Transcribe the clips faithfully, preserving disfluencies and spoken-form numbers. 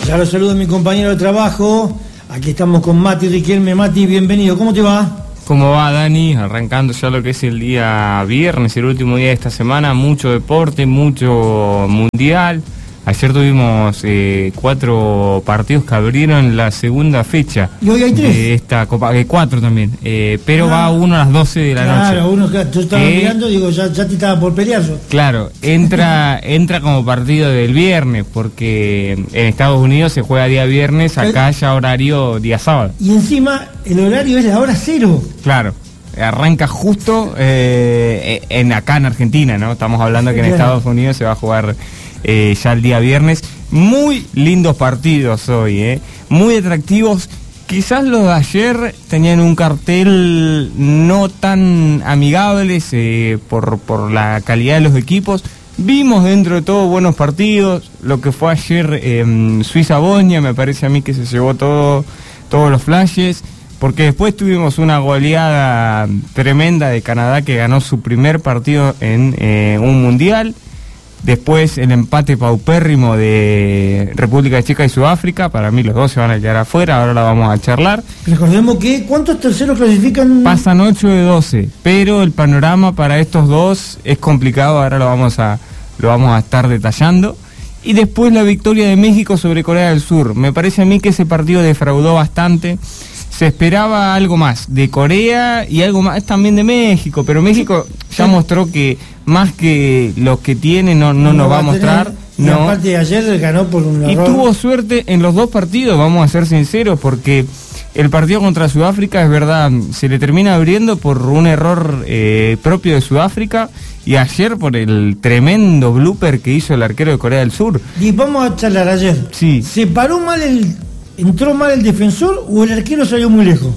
Ya lo saludo a mi compañero de trabajo. Aquí estamos con Mati Riquelme. Mati, bienvenido. ¿Cómo te va? ¿Cómo va, Dani? Arrancando ya lo que es el día viernes, el último día de esta semana. Mucho deporte, mucho mundial. Ayer tuvimos eh, cuatro partidos que abrieron la segunda fecha. ¿Y hoy hay tres? De esta Copa, eh, cuatro también. Eh, pero ah, va uno a las doce de la claro, noche. Claro, uno que yo estaba eh, mirando, digo, ya, ya te estaba por pelear yo. Claro, entra entra como partido del viernes, porque en Estados Unidos se juega día viernes, acá ya horario día sábado. Y encima el horario es la hora cero. Claro. Arranca justo eh, en acá en Argentina, ¿no? Estamos hablando que en claro. Estados Unidos se va a jugar eh, ya el día viernes. Muy lindos partidos hoy, ¿eh? Muy atractivos. Quizás los de ayer tenían un cartel no tan amigables eh, por, por la calidad de los equipos. Vimos dentro de todo buenos partidos. Lo que fue ayer eh, Suiza-Bosnia, me parece a mí que se llevó todo, todos los flashes. Porque después tuvimos una goleada tremenda de Canadá, que ganó su primer partido en eh, un mundial. Después el empate paupérrimo de República Checa y Sudáfrica. Para mí los dos se van a quedar afuera, ahora la vamos a charlar. Recordemos que ¿cuántos terceros clasifican? Pasan ocho de doce, pero el panorama para estos dos es complicado, ahora lo vamos a, lo vamos a estar detallando. Y después la victoria de México sobre Corea del Sur. Me parece a mí que ese partido defraudó bastante. Se esperaba algo más de Corea y algo más también de México, pero México ya mostró que más que lo que tiene no, no, no nos va a mostrar. Tener, no. Y aparte de ayer ganó por un error. Y tuvo suerte en los dos partidos, vamos a ser sinceros, porque el partido contra Sudáfrica, es verdad, se le termina abriendo por un error eh, propio de Sudáfrica, y ayer por el tremendo blooper que hizo el arquero de Corea del Sur. Y vamos a charlar ayer. Sí. ¿Se paró mal el... ¿Entró mal el defensor o el arquero salió muy lejos?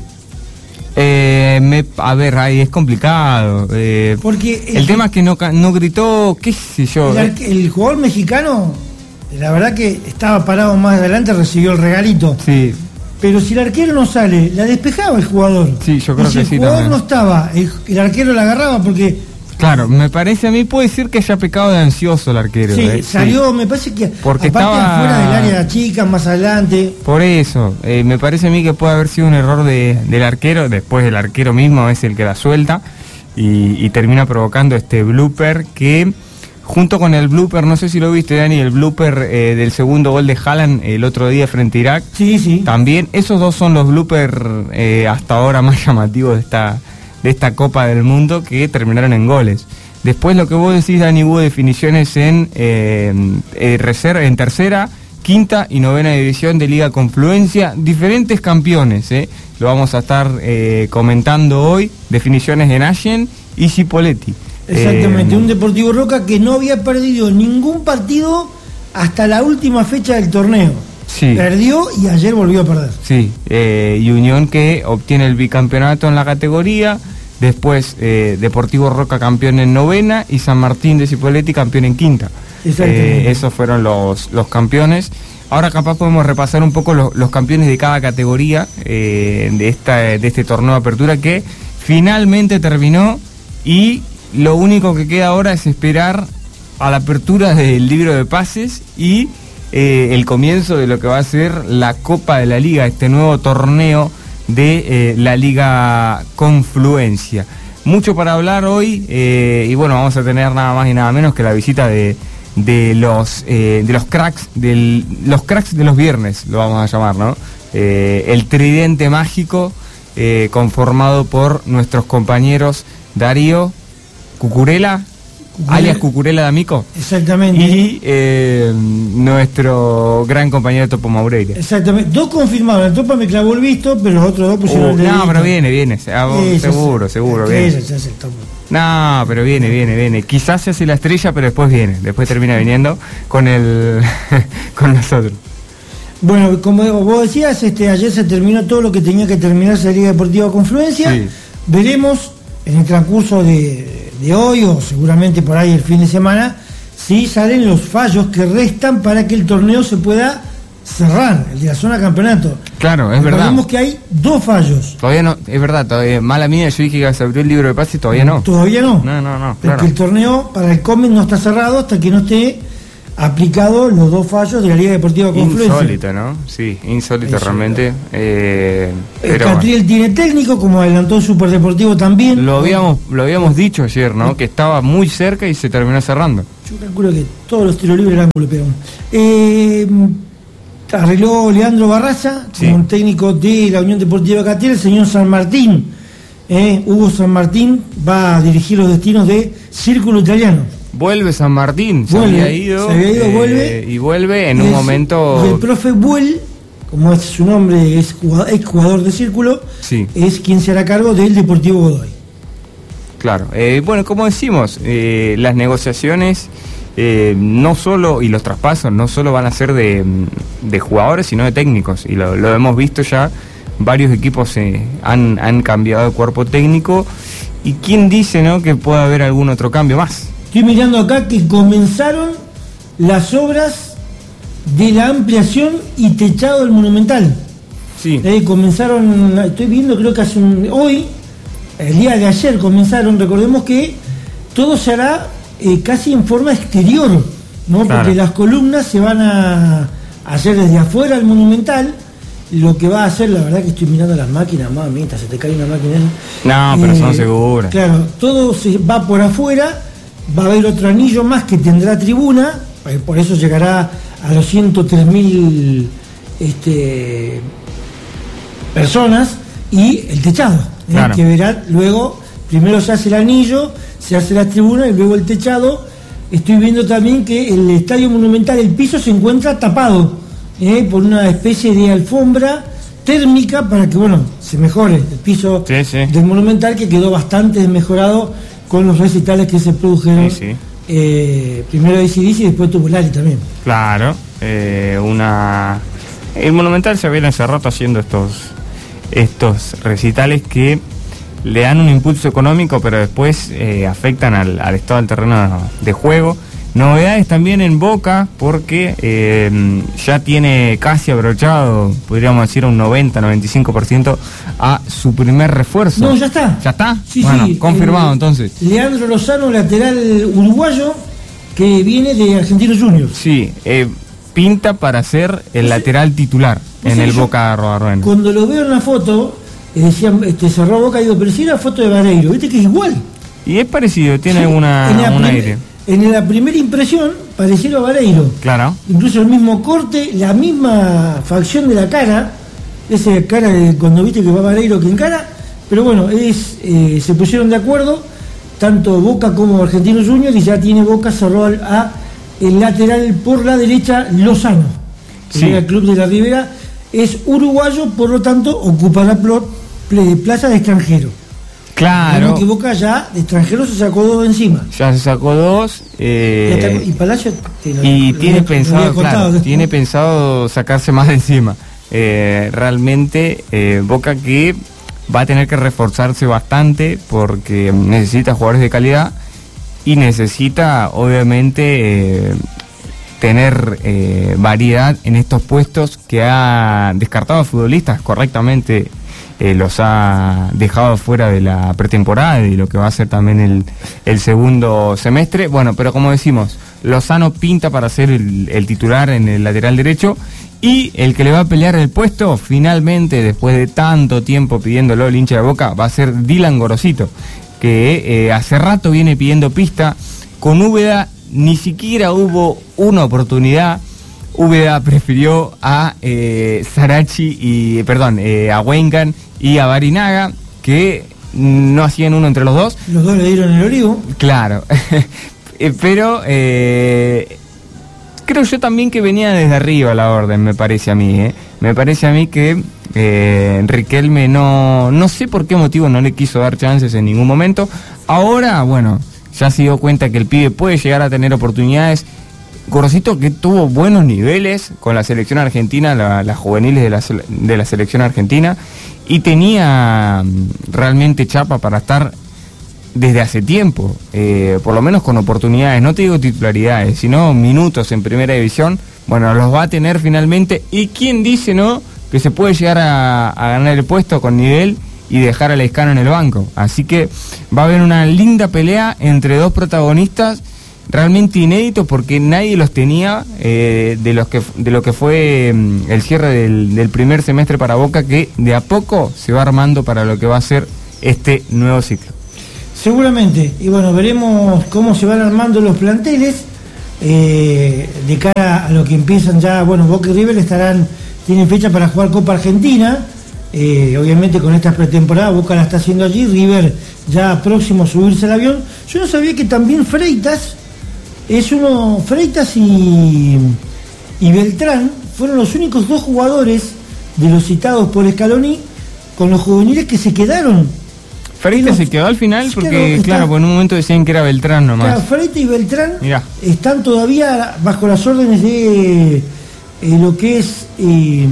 Eh, me, a ver, ahí es complicado. Eh, Porque el, el tema es que no, no gritó, qué sé yo. El, arque, el jugador mexicano, la verdad que estaba parado más adelante, recibió el regalito. Sí. Pero si el arquero no sale, la despejaba el jugador. Sí, yo creo y si que sí. el jugador también. no estaba, el, el arquero la agarraba porque... Claro, me parece a mí, puede ser que haya pecado de ansioso el arquero. Sí, eh, salió, sí. me parece que porque aparte estaba afuera del área de chicas, más adelante. Por eso, eh, me parece a mí que puede haber sido un error de, del arquero, después el arquero mismo es el que la suelta y, y termina provocando este blooper que, junto con el blooper, no sé si lo viste, Dani, el blooper eh, del segundo gol de Haaland el otro día frente a Irak. Sí, sí. También, esos dos son los bloopers eh, hasta ahora más llamativos de esta, de esta Copa del Mundo, que terminaron en goles. Después lo que vos decís, Dani, hubo definiciones en, eh, eh, reserva, en tercera, quinta y novena división de Liga Confluencia. Diferentes campeones, ¿eh? Lo vamos a estar eh, comentando hoy. Definiciones en Allen y Cipolletti. Exactamente, eh, un Deportivo Roca que no había perdido ningún partido hasta la última fecha del torneo. Sí. Perdió y ayer volvió a perder. Sí, eh, y Unión que obtiene el bicampeonato en la categoría. Después eh, Deportivo Roca campeón en novena y San Martín de Cipolletti campeón en quinta. Eh, esos fueron los, los campeones. Ahora capaz podemos repasar un poco los, los campeones de cada categoría eh, de, esta, de este torneo de apertura que finalmente terminó, y lo único que queda ahora es esperar a la apertura del libro de pases y eh, el comienzo de lo que va a ser la Copa de la Liga, este nuevo torneo de eh, la Liga Confluencia. Mucho para hablar hoy eh, y bueno, vamos a tener nada más y nada menos que la visita de, de los eh, de los cracks del, los cracks de los viernes, lo vamos a llamar, ¿no? Eh, el tridente mágico eh, conformado por nuestros compañeros Darío Cucurella, alias Cucurella D'Amico. Exactamente. Y eh, nuestro gran compañero Topo Maureira. Exactamente. Dos confirmaron. El Topo me clavó el visto, pero los otros dos pusieron uh, el dedito. No, pero viene, viene. Seguro, seguro, seguro. Viene. Ese, ese es el Topo. No, pero viene, viene, viene. Quizás se hace la estrella, pero después viene. Después termina viniendo con el con nosotros. Bueno, como vos decías, este, ayer se terminó todo lo que tenía que terminarse la Liga Deportiva Confluencia. Sí. Veremos en el transcurso de, de hoy o seguramente por ahí el fin de semana si salen los fallos que restan para que el torneo se pueda cerrar, el de la zona campeonato. Claro, es verdad. Recordemos que hay dos fallos. Todavía no, es verdad, todavía, mala mía, yo dije que se abrió el libro de pases y todavía no. Todavía no. No, no, no, Porque claro. el torneo para el Comen no está cerrado hasta que no esté aplicado los dos fallos de la Liga Deportiva Confluencia. Insólito, ¿no? Sí, insólito Eso, realmente. Eh, el Catriel bueno. tiene técnico, como adelantó el Superdeportivo también. Lo habíamos, lo habíamos dicho ayer, ¿no? Que estaba muy cerca y se terminó cerrando. Yo calculo que todos los tiros libres eran ángulo pegaron. Eh, arregló Leandro Barraza, sí. como un técnico de la Unión Deportiva Catriel, el señor San Martín. Eh, Hugo San Martín va a dirigir los destinos de Círculo Italiano. Vuelve San Martín, se vuelve, había ido, se había ido eh, vuelve, y vuelve en es, un momento... El profe Buell, como es su nombre, es jugador, es jugador de Círculo, sí. es quien se hará cargo del Deportivo Godoy. Claro, eh, bueno, como decimos, eh, las negociaciones eh, no solo, y los traspasos, no solo van a ser de, de jugadores, sino de técnicos, y lo, lo hemos visto ya, varios equipos eh, han, han cambiado de cuerpo técnico, y quién dice, ¿no?, que pueda haber algún otro cambio más. Estoy mirando acá que comenzaron las obras de la ampliación y techado del Monumental. Sí. Eh, comenzaron, estoy viendo, creo que hace un, hoy, el día de ayer comenzaron, recordemos que todo se hará eh, casi en forma exterior, ¿no? Claro. Porque las columnas se van a hacer desde afuera del Monumental. Lo que va a hacer, la verdad que estoy mirando las máquinas, mamita, se te cae una máquina. No, pero eh, son seguras. Claro, todo se va por afuera. Va a haber otro anillo más que tendrá tribuna, por eso llegará a los ciento tres mil este, personas, y el techado, claro. ¿eh? Que verán luego, primero se hace el anillo, se hace la tribuna y luego el techado. Estoy viendo también que el Estadio Monumental, el piso se encuentra tapado ¿eh? por una especie de alfombra térmica para que, bueno, se mejore el piso sí, sí. del Monumental, que quedó bastante desmejorado con los recitales que se produjeron, sí, sí. Eh, primero de A C D C y después tuvo Lali también. Claro, eh, una el Monumental se viene hace rato haciendo estos estos recitales que le dan un impulso económico, pero después eh, afectan al, al estado del terreno de juego. Novedades también en Boca, porque eh, ya tiene casi abrochado, podríamos decir un noventa, noventa y cinco por ciento a su primer refuerzo. No, ya está. ¿Ya está? Sí, bueno, sí. confirmado eh, entonces. Leandro Lozano, lateral uruguayo, que viene de Argentinos Juniors. Sí, eh, pinta para ser el sí. lateral titular en sí, el Boca Arrobarruena. Cuando lo veo en la foto, eh, decían, este, cerró Boca y digo, pero si era foto de Vareiro, viste que es igual. Y es parecido, tiene sí, una, un prim- aire. En la primera impresión, pareciera Vareiro. Claro. Incluso el mismo corte, la misma facción de la cara, esa cara de cuando viste que va Vareiro que encara, pero bueno, es eh, se pusieron de acuerdo, tanto Boca como Argentinos Juniors, y ya tiene Boca, cerró al, a el lateral por la derecha, Lozano, que sí. era el club de la Ribera, es uruguayo, por lo tanto, ocupa la pl- pl- plaza de extranjero. Claro. No me equivoca, ya de extranjero se sacó dos encima. Ya se sacó dos. Eh, y Palacio tiene, y lo, tiene lo, pensado, lo claro, ¿no? tiene pensado sacarse más de encima. Eh, realmente eh, Boca que va a tener que reforzarse bastante porque necesita jugadores de calidad y necesita, obviamente, eh, tener eh, variedad en estos puestos que ha descartado a futbolistas correctamente. Eh, los ha dejado fuera de la pretemporada y lo que va a ser también el, el segundo semestre. Bueno, pero como decimos, Lozano pinta para ser el, el titular en el lateral derecho, y el que le va a pelear el puesto finalmente, después de tanto tiempo pidiéndolo el hincha de Boca, va a ser Dylan Gorosito, que eh, hace rato viene pidiendo pista. Con Úbeda ni siquiera hubo una oportunidad. Úbeda prefirió a eh, Sarachi y, perdón, eh, a Wengan y a Barinaga, que no hacían uno entre los dos. Los dos le dieron el olivo. Claro, eh, pero eh, creo yo también que venía desde arriba la orden, me parece a mí. Eh. Me parece a mí que eh, Riquelme no, no sé por qué motivo no le quiso dar chances en ningún momento. Ahora, bueno, ya se dio cuenta que el pibe puede llegar a tener oportunidades. Gorosito, que tuvo buenos niveles con la selección argentina, la, las juveniles de la, de la selección argentina, y tenía realmente chapa para estar desde hace tiempo, eh, por lo menos con oportunidades, no te digo titularidades, sino minutos en primera división. Bueno, los va a tener finalmente, y quién dice, ¿no?, que se puede llegar a, a ganar el puesto con nivel y dejar a Lescano en el banco. Así que va a haber una linda pelea entre dos protagonistas realmente inéditos porque nadie los tenía eh, de los que de lo que fue mm, el cierre del, del primer semestre para Boca, que de a poco se va armando para lo que va a ser este nuevo ciclo. Seguramente, y bueno, veremos cómo se van armando los planteles eh, de cara a lo que empiezan ya. Bueno, Boca y River estarán, tienen fecha para jugar Copa Argentina, eh, obviamente con esta pretemporada Boca la está haciendo allí, River ya próximo a subirse al avión. Yo no sabía que también Freitas es uno, Freitas y, y Beltrán fueron los únicos dos jugadores de los citados por Scaloni con los juveniles que se quedaron. Freitas se quedó al final porque, claro, está, claro, por un momento decían que era Beltrán nomás. Claro, Freitas y Beltrán Mirá. están todavía bajo las órdenes de eh, lo que es eh,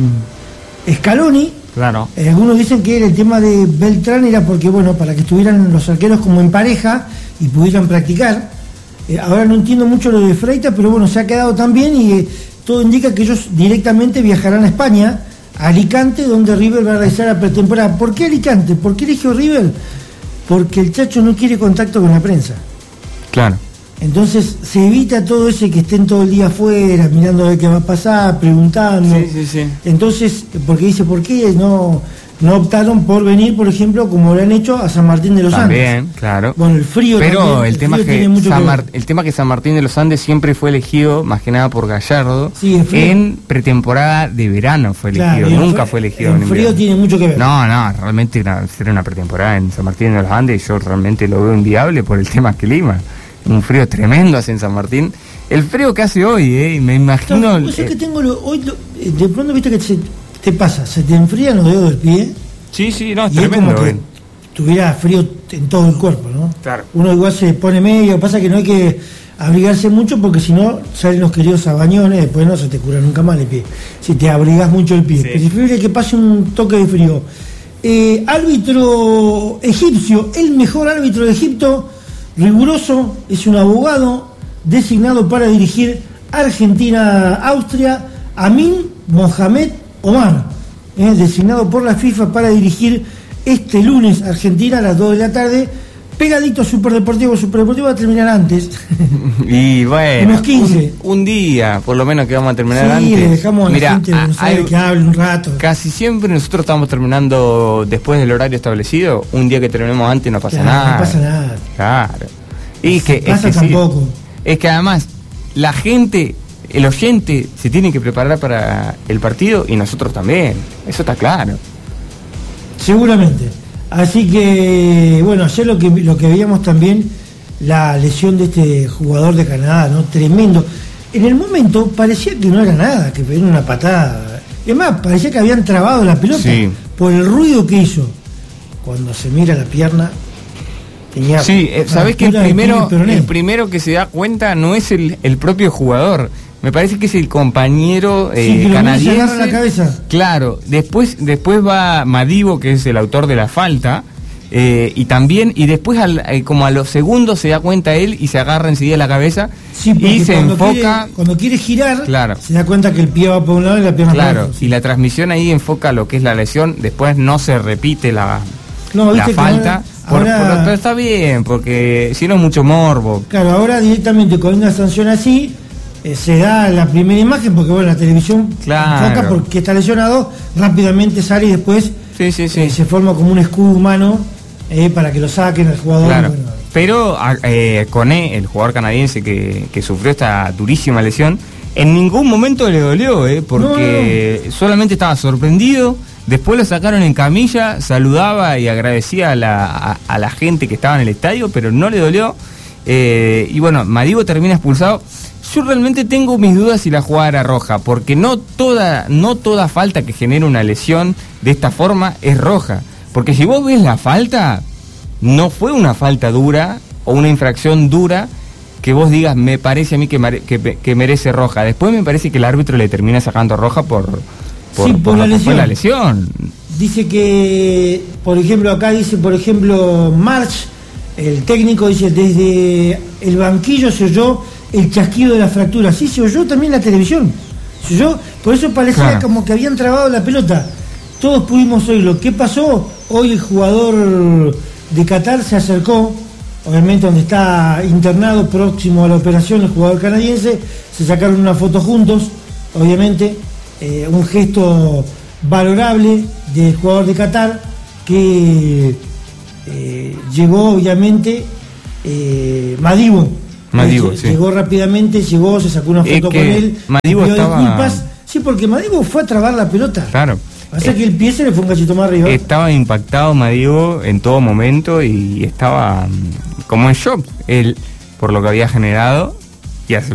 Scaloni. Claro. Eh, algunos dicen que el tema de Beltrán era porque, bueno, para que estuvieran los arqueros como en pareja y pudieran practicar. Eh, ahora no entiendo mucho lo de Freitas, pero bueno, se ha quedado también y eh, todo indica que ellos directamente viajarán a España, a Alicante, donde River va a realizar la pretemporada. ¿Por qué Alicante? ¿Por qué eligió River? Porque el Chacho no quiere contacto con la prensa. Claro. Entonces se evita todo ese que estén todo el día afuera, mirando a ver qué va a pasar, preguntando. Sí, sí, sí. Entonces, porque dice, ¿por qué no, no optaron por venir, por ejemplo, como lo han hecho a San Martín de los también, Andes? También, claro. Bueno, el frío Pero también, el, el tema frío que tiene mucho San que Mar- ver. el tema que San Martín de los Andes siempre fue elegido, más que nada por Gallardo, sí, en pretemporada de verano fue elegido, claro, nunca fue, fue elegido el en frío invierno. tiene mucho que ver. No, no, realmente era, era una pretemporada en San Martín de los Andes, yo realmente lo veo inviable por el tema clima. Un frío tremendo hace en San Martín. El frío que hace hoy, eh, me imagino... No, eh, que tengo lo, hoy lo, de pronto viste que se, te pasa, se te enfrían los dedos del pie. Sí, sí, no, es y tremendo. Es como que tuviera frío en todo el cuerpo, ¿no? Claro. Uno igual se pone medio, pasa que no hay que abrigarse mucho porque si no salen los queridos sabañones, después no se te cura nunca más el pie. Si te abrigas mucho el pie. Sí. Preferible que pase un toque de frío. Eh, árbitro egipcio, el mejor árbitro de Egipto, riguroso, es un abogado designado para dirigir Argentina-Austria, Amin Mohamed Omar, eh, designado por la FIFA para dirigir este lunes Argentina a las dos de la tarde, pegadito a Superdeportivo. Superdeportivo va a terminar antes. Y bueno, unos quince. Un, un día, por lo menos, que vamos a terminar sí, antes. Sí, le dejamos a Mirá, la gente de Buenos Aires que hable un rato. Casi siempre nosotros estamos terminando después del horario establecido. Un día que terminemos antes no pasa claro, nada. No pasa nada. Claro. Y que, pasa es que tampoco. Sí, es que además, la gente, el oyente, se tiene que preparar para el partido y nosotros también. Eso está claro. Seguramente. Así que, bueno, ayer lo que, lo que veíamos también, la lesión de este jugador de Canadá, ¿no? Tremendo. En el momento parecía que no era nada, que era una patada. Es más, parecía que habían trabado la pelota sí. por el ruido que hizo. Cuando se mira la pierna, tenía... Sí, eh, sabés que el primero, el primero que se da cuenta no es el, el propio jugador. Me parece que es el compañero eh, sí, que canadiense. agarra la cabeza. Claro, después después va Madivo, que es el autor de la falta, eh, y también, y después al, eh, como a los segundos se da cuenta él y se agarra enseguida la cabeza sí, y se cuando enfoca... Quiere, cuando quiere girar, claro. se da cuenta que el pie va por un lado y la pierna claro, por otro. Sí. Y la transmisión ahí enfoca lo que es la lesión, después no se repite la, no, la falta. Ahora, por, por, pero está bien, porque si no es mucho morbo. Claro, ahora directamente con una sanción así... se da la primera imagen porque bueno, la televisión claro. enfoca porque está lesionado, rápidamente sale y después sí, sí, sí. Eh, se forma como un escudo humano eh, para que lo saquen al jugador. Claro. Bueno. Pero eh, Koné, el jugador canadiense que, que sufrió esta durísima lesión, en ningún momento le dolió, eh, porque no, no. solamente estaba sorprendido. Después lo sacaron en camilla, saludaba y agradecía a la, a, a la gente que estaba en el estadio, pero no le dolió. Eh, y bueno, Madivo termina expulsado. Yo realmente tengo mis dudas si la jugada era roja, porque no toda, no toda falta que genera una lesión de esta forma es roja. Porque si vos ves la falta, no fue una falta dura o una infracción dura que vos digas, me parece a mí que, mere, que, que merece roja. Después me parece que el árbitro le termina sacando roja por, por, sí, por, por la, lo lesión. Que fue la lesión. Dice que, por ejemplo, acá dice, por ejemplo, March, el técnico dice, desde el banquillo se oyó el chasquido de la fractura. Sí, se oyó también la televisión. Se oyó, por eso parecía claro. como que habían trabado la pelota. Todos pudimos oírlo. ¿Qué pasó? Hoy el jugador de Qatar se acercó obviamente donde está internado próximo a la operación el jugador canadiense, se sacaron una foto juntos, obviamente, eh, un gesto valorable del jugador de Qatar que eh, llegó obviamente eh, Madibo, Madibo eh, sí. llegó rápidamente, llegó, se sacó una foto con él, Madibo pidió estaba... disculpas, sí, porque Madibo fue a trabar la pelota. Claro. O sea que el pie se le fue un cachito más arriba. Estaba impactado Madibo en todo momento y estaba como en shock él por lo que había generado y hace